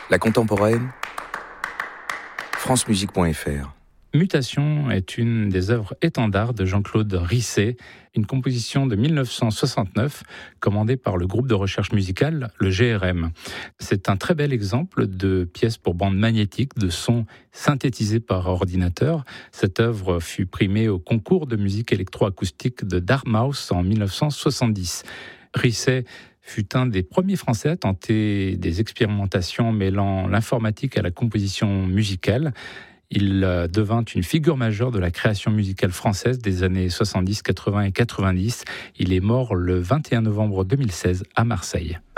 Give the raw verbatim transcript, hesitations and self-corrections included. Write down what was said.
La contemporaine, francemusique point f r. Mutation est une des œuvres étendards de Jean-Claude Risset, une composition de dix-neuf cent soixante-neuf commandée par le groupe de recherche musicale, le G R M. C'est un très bel exemple de pièce pour bande magnétique, de son synthétisé par ordinateur. Cette œuvre fut primée au concours de musique électroacoustique de Dartmouth en dix-neuf cent soixante-dix. Risset fut un des premiers Français à tenter des expérimentations mêlant l'informatique à la composition musicale. Il devint une figure majeure de la création musicale française des années soixante-dix, quatre-vingts et quatre-vingt-dix. Il est mort le vingt et un novembre deux mille seize à Marseille.